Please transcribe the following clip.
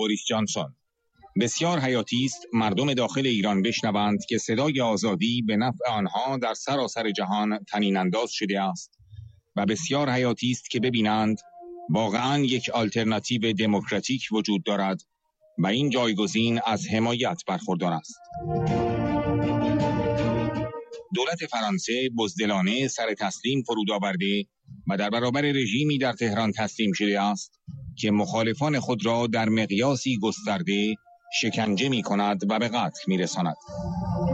بوریس جانسون: بسیار حیاتی است مردم داخل ایران بشنوند که صدای آزادی به نفع آنها در سراسر جهان طنین انداز شده است و بسیار حیاتی است که ببینند واقعاً یک آلترناتیو دموکراتیک وجود دارد و این جایگزین از حمایت برخوردار است. دولت فرانسه بزدلانه سر تسلیم فرود آورده و در برابر رژیمی در تهران تسلیم شده است که مخالفان خود را در مقیاسی گسترده شکنجه می کند و به قتل می رساند.